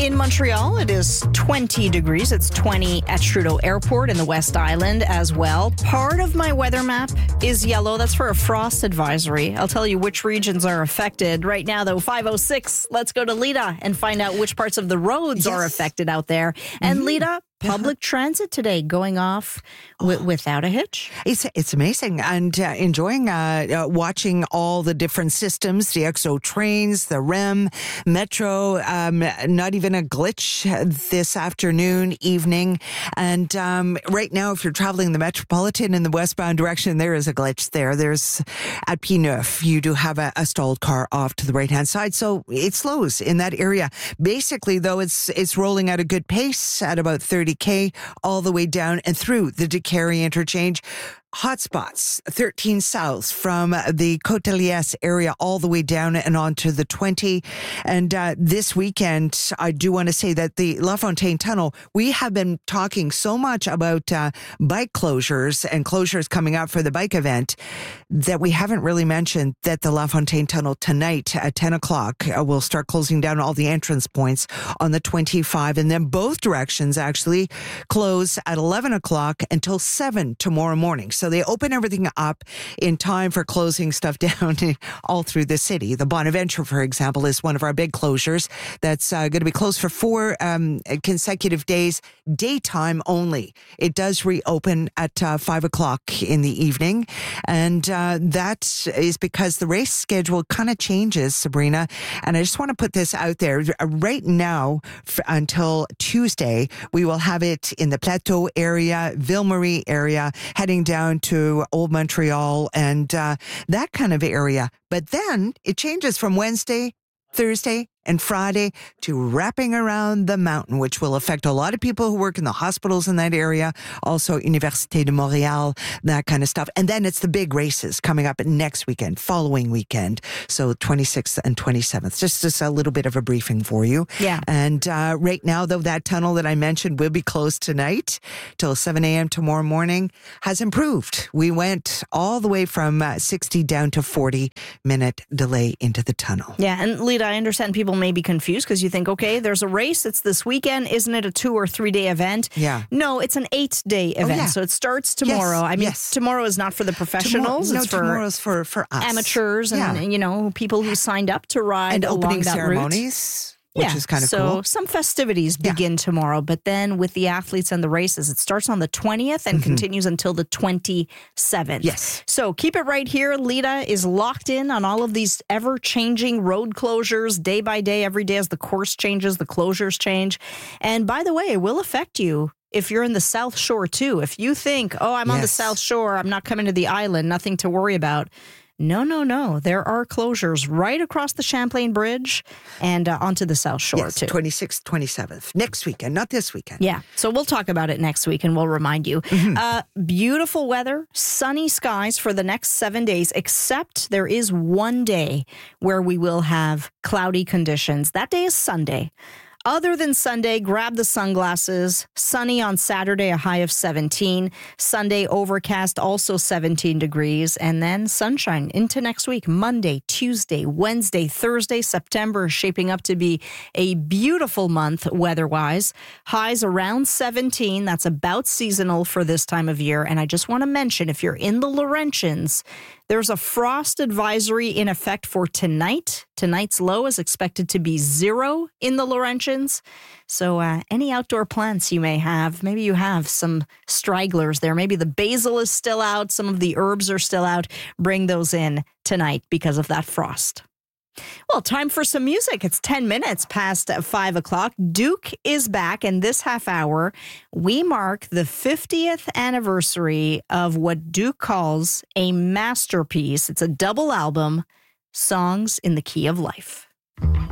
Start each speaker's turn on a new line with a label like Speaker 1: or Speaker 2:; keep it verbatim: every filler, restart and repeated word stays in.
Speaker 1: In Montreal, it is twenty degrees. It's twenty at Trudeau Airport in the West Island as well. Part of my weather map is yellow. That's for a frost advisory. I'll tell you which regions are affected. Right now, though, five oh six. Let's go to Lita and find out which parts of the roads yes. are affected out there. And mm-hmm. Lita, public transit today going off w- oh. without a hitch.
Speaker 2: It's it's amazing, and uh, enjoying uh, uh, watching all the different systems, the X O trains, the R E M, Metro, um, not even a glitch this afternoon, evening. And um, right now, if you're traveling the Metropolitan in the westbound direction, there is a glitch there. There's at P nine, you do have a, a stalled car off to the right-hand side, so it slows in that area. Basically, though, it's it's rolling at a good pace at about thirty K all the way down and through the Décarie interchange. Hotspots, thirteen south from the Côte de Liesse area all the way down and onto the twenty. And uh, this weekend, I do want to say that the La Fontaine Tunnel, we have been talking so much about uh, bike closures and closures coming up for the bike event that we haven't really mentioned that the La Fontaine Tunnel tonight at ten o'clock uh, will start closing down all the entrance points on the twenty-five. And then both directions actually close at eleven o'clock until seven tomorrow morning. So they open everything up in time for closing stuff down all through the city. The Bonaventure, for example, is one of our big closures that's uh, going to be closed for four um, consecutive days, daytime only. It does reopen at uh, five o'clock in the evening. And uh, that is because the race schedule kind of changes, Sabrina. And I just want to put this out there. Right now, f- until Tuesday, we will have it in the Plateau area, Ville-Marie area, heading down to Old Montreal and uh, that kind of area. But then it changes from Wednesday, Thursday, and Friday to wrapping around the mountain, which will affect a lot of people who work in the hospitals in that area, also Université de Montréal, that kind of stuff. And then it's the big races coming up next weekend, following weekend. So twenty-sixth and twenty-seventh. Just, just a little bit of a briefing for you.
Speaker 1: Yeah.
Speaker 2: And uh, right now, though, that tunnel that I mentioned will be closed tonight till seven a.m. tomorrow morning has improved. We went all the way from uh, sixty down to forty minute delay into the tunnel.
Speaker 1: Yeah. And Lita, I understand people may be confused because you think, okay, there's a race. It's this weekend. Isn't it a two or three day event?
Speaker 2: Yeah.
Speaker 1: No, it's an eight day event. Oh, yeah. So it starts tomorrow.
Speaker 2: Yes,
Speaker 1: I mean,
Speaker 2: yes.
Speaker 1: tomorrow is not for the professionals.
Speaker 2: Tomorrow,
Speaker 1: it's
Speaker 2: no,
Speaker 1: for
Speaker 2: tomorrow's for, for us.
Speaker 1: Amateurs and,
Speaker 2: yeah.
Speaker 1: you know, people who signed up to ride
Speaker 2: and
Speaker 1: along
Speaker 2: opening
Speaker 1: that
Speaker 2: ceremonies.
Speaker 1: route.
Speaker 2: Which
Speaker 1: yeah,
Speaker 2: is kind of
Speaker 1: so
Speaker 2: cool.
Speaker 1: some festivities begin yeah. tomorrow, but then with the athletes and the races, it starts on the twentieth and mm-hmm. continues until the twenty-seventh.
Speaker 2: Yes.
Speaker 1: So keep it right here. Lita is locked in on all of these ever-changing road closures day by day, every day as the course changes, the closures change. And by the way, it will affect you if you're in the South Shore too. If you think, oh, I'm yes. on the South Shore, I'm not coming to the island, nothing to worry about. No, no, no. There are closures right across the Champlain Bridge and uh, onto the South Shore,
Speaker 2: yes,
Speaker 1: too.
Speaker 2: twenty-sixth, twenty-seventh. Next weekend, not this weekend.
Speaker 1: Yeah. So we'll talk about it next week and we'll remind you. Mm-hmm. Uh, beautiful weather, sunny skies for the next seven days, except there is one day where we will have cloudy conditions. That day is Sunday. Other than Sunday, grab the sunglasses. Sunny on Saturday, a high of seventeen. Sunday, overcast, also seventeen degrees. And then sunshine into next week. Monday, Tuesday, Wednesday, Thursday. September is shaping up to be a beautiful month weather-wise. Highs around seventeen. That's about seasonal for this time of year. And I just want to mention, if you're in the Laurentians, there's a frost advisory in effect for tonight. Tonight's low is expected to be zero in the Laurentians. So uh, any outdoor plants you may have, maybe you have some stragglers there. Maybe the basil is still out. Some of the herbs are still out. Bring those in tonight because of that frost. Well, time for some music. It's ten minutes past five o'clock. Duke is back, and this half hour, we mark the fiftieth anniversary of what Duke calls a masterpiece. It's a double album, Songs in the Key of Life.